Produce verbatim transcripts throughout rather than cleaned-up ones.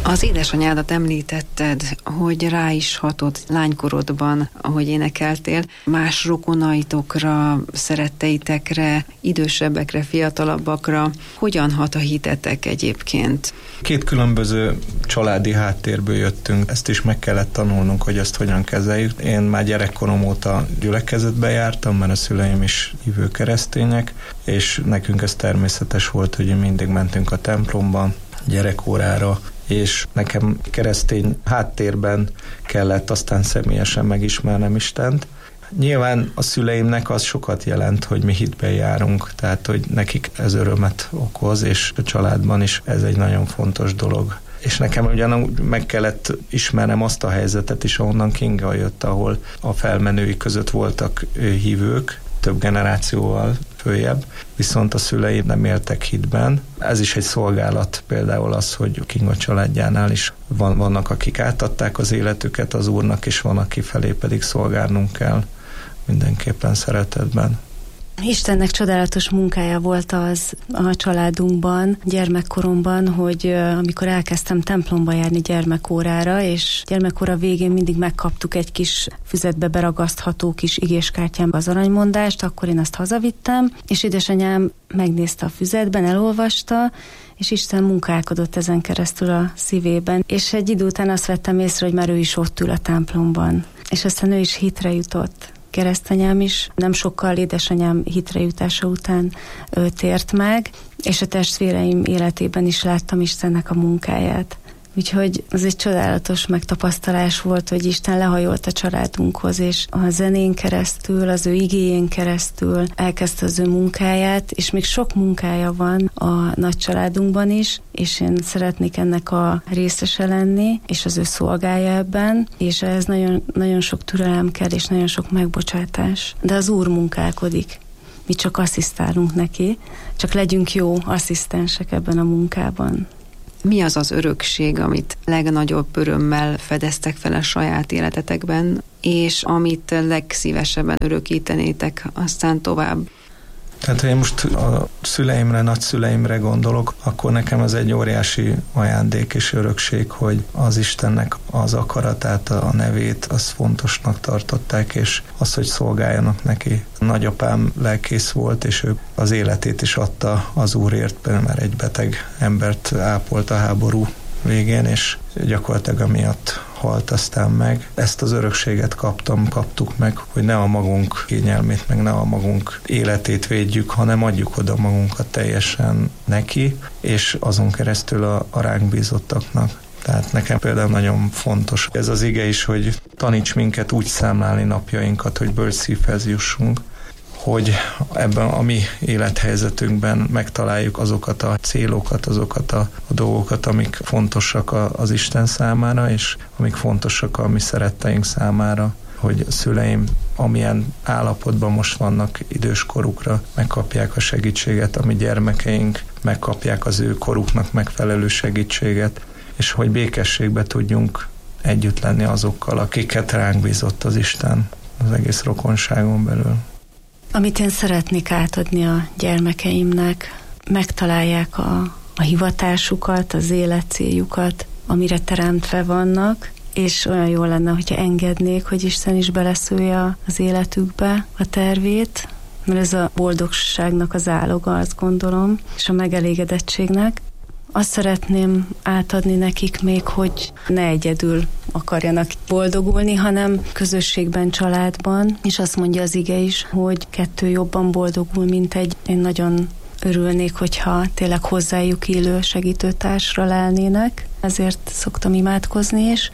Az édesanyádat említetted, hogy rá is hatott lánykorodban, ahogy énekeltél, más rokonaitokra, szeretteitekre, idősebbekre, fiatalabbakra. Hogyan hat a hitetek egyébként? Két különböző családi háttérből jöttünk, ezt is meg kellett tanulnunk, hogy ezt hogyan kezeljük. Én már gyerekkorom óta gyülekezetbe jártam, mert a szüleim is hívő keresztények, és nekünk ez természetes volt, hogy mindig mentünk a templomba, gyerekórára, és nekem keresztény háttérben kellett aztán személyesen megismernem Istent. Nyilván a szüleimnek az sokat jelent, hogy mi hitben járunk, tehát hogy nekik ez örömet okoz, és a családban is ez egy nagyon fontos dolog. És nekem ugyanúgy meg kellett ismernem azt a helyzetet is, ahonnan Kinga jött, ahol a felmenői között voltak hívők, több generációval följebb, viszont a szüleim nem éltek hitben. Ez is egy szolgálat, például az, hogy Kinga családjánál is van, vannak, akik átadták az életüket az Úrnak, és van, aki felé pedig szolgálnunk kell mindenképpen szeretetben. Istennek csodálatos munkája volt az a családunkban, gyermekkoromban, hogy amikor elkezdtem templomba járni gyermekórára, és gyermekóra végén mindig megkaptuk egy kis füzetbe beragasztható kis igéskártyám az aranymondást, akkor én azt hazavittem, és édesanyám megnézte a füzetben, elolvasta, és Isten munkálkodott ezen keresztül a szívében. És egy idő után azt vettem észre, hogy már ő is ott ül a templomban. És aztán ő is hitre jutott. Keresztanyám is nem sokkal édesanyám hitrejutása után ő tért meg, és a testvéreim életében is láttam Istennek a munkáját. Úgyhogy az egy csodálatos megtapasztalás volt, hogy Isten lehajolt a családunkhoz, és a zenén keresztül, az ő igéjén keresztül elkezdte az ő munkáját, és még sok munkája van a nagy családunkban is, és én szeretnék ennek a részese lenni, és az ő szolgálja ebben, és ez nagyon, nagyon sok türelem kell, és nagyon sok megbocsátás. De az Úr munkálkodik. Mi csak asszisztálunk neki, csak legyünk jó asszisztensek ebben a munkában. Mi az az örökség, amit legnagyobb örömmel fedeztek fel a saját életetekben, és amit legszívesebben örökítenétek aztán tovább? Tehát, ha én most a szüleimre, nagyszüleimre gondolok, akkor nekem ez egy óriási ajándék és örökség, hogy az Istennek az akaratát, a nevét, azt fontosnak tartották, és az, hogy szolgáljanak neki. Nagyapám lelkész volt, és ő az életét is adta az Úrért, mert egy beteg embert ápolt a háború végén, és gyakorlatilag amiatt halt aztán meg. Ezt az örökséget kaptam, kaptuk meg, hogy ne a magunk kényelmét, meg ne a magunk életét védjük, hanem adjuk oda magunkat teljesen neki, és azon keresztül a, a ránk bízottaknak. Tehát nekem például nagyon fontos ez az ige is, hogy taníts minket úgy számlálni napjainkat, hogy bölcs szívhez jussunk, hogy ebben a mi élethelyzetünkben megtaláljuk azokat a célokat, azokat a, a dolgokat, amik fontosak a, az Isten számára, és amik fontosak a mi szeretteink számára, hogy a szüleim amilyen állapotban most vannak idős korukra, megkapják a segítséget, a mi gyermekeink megkapják az ő koruknak megfelelő segítséget, és hogy békességbe tudjunk együtt lenni azokkal, akiket ránk bízott az Isten az egész rokonságon belül. Amit én szeretnék átadni a gyermekeimnek, megtalálják a, a hivatásukat, az életcéljukat, amire teremtve vannak, és olyan jó lenne, hogyha engednék, hogy Isten is beleszülje az életükbe a tervét, mert ez a boldogságnak az áloga, azt gondolom, és a megelégedettségnek. Azt szeretném átadni nekik még, hogy ne egyedül akarjanak boldogulni, hanem közösségben, családban, és azt mondja az ige is, hogy kettő jobban boldogul, mint egy. Én nagyon örülnék, hogyha tényleg hozzájuk illő segítőtársra lelnének, ezért szoktam imádkozni is,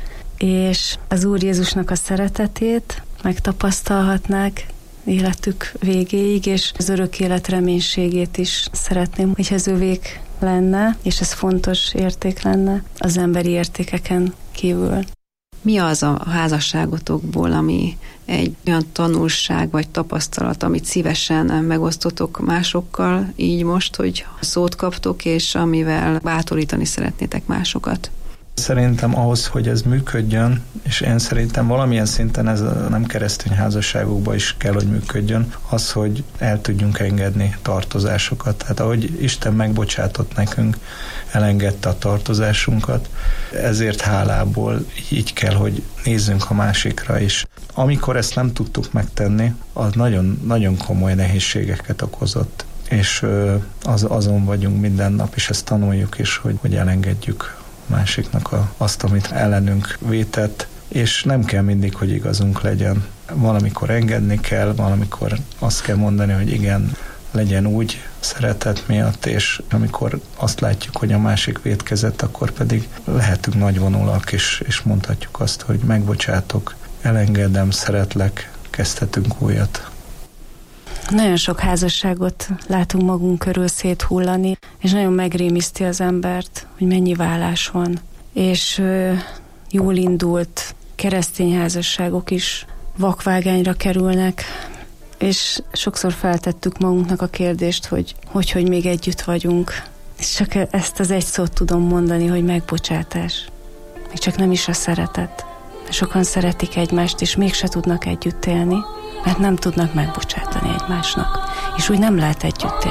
és az Úr Jézusnak a szeretetét megtapasztalhatnák életük végéig, és az örök élet reménységét is szeretném, hogy az övék lenne, és ez fontos érték lenne az emberi értékeken kívül. Mi az a házasságotokból, ami egy olyan tanulság vagy tapasztalat, amit szívesen megosztotok másokkal, így most, hogy szót kaptok, és amivel bátorítani szeretnétek másokat? Szerintem ahhoz, hogy ez működjön, és én szerintem valamilyen szinten ez a nem keresztény házasságokban is kell, hogy működjön, az, hogy el tudjunk engedni tartozásokat. Tehát ahogy Isten megbocsátott nekünk, elengedte a tartozásunkat, ezért hálából így kell, hogy nézzünk a másikra is. Amikor ezt nem tudtuk megtenni, az nagyon, nagyon komoly nehézségeket okozott. És az, azon vagyunk minden nap, és ezt tanuljuk is, hogy, hogy elengedjük másiknak a, azt, amit ellenünk vétett, és nem kell mindig, hogy igazunk legyen. Valamikor engedni kell, valamikor azt kell mondani, hogy igen, legyen úgy szeretet miatt, és amikor azt látjuk, hogy a másik vétkezett, akkor pedig lehetünk nagyvonulak, és, és mondhatjuk azt, hogy megbocsátok, elengedem, szeretlek, kezdhetünk újat. Nagyon sok házasságot látunk magunk körül széthullani, és nagyon megrémiszti az embert, hogy mennyi válás van. És ö, jól indult keresztény házasságok is vakvágányra kerülnek, és sokszor feltettük magunknak a kérdést, hogy hogy, hogy még együtt vagyunk. És csak ezt az egy szót tudom mondani, hogy megbocsátás. Még csak nem is a szeretet. Sokan szeretik egymást, és mégse tudnak együtt élni, mert nem tudnak megbocsátani egymásnak. És úgy nem lehet együtt élni.